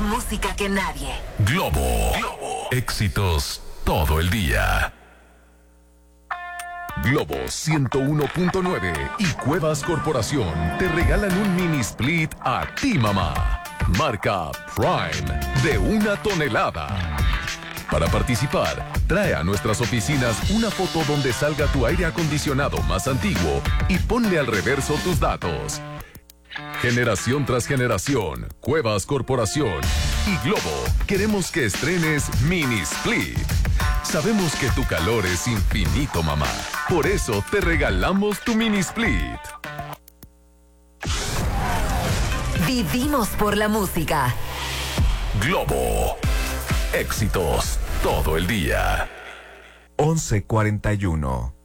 música que nadie. Globo. Éxitos todo el día. Globo 101.9 y Cuevas Corporación te regalan un mini split a ti, mamá. Marca Prime de 1 tonelada. Para participar, trae a nuestras oficinas una foto donde salga tu aire acondicionado más antiguo y ponle al reverso tus datos. Generación tras generación, Cuevas Corporación y Globo queremos que estrenes Mini Split. Sabemos que tu calor es infinito, mamá. Por eso te regalamos tu Mini Split. Vivimos por la música. Globo. Éxitos todo el día. 11:41.